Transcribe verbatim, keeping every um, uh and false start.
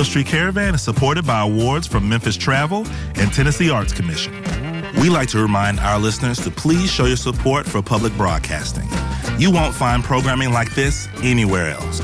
Beale Street Caravan is supported by awards from Memphis Travel and Tennessee Arts Commission. We like to remind our listeners to please show your support for public broadcasting. You won't find programming like this anywhere else.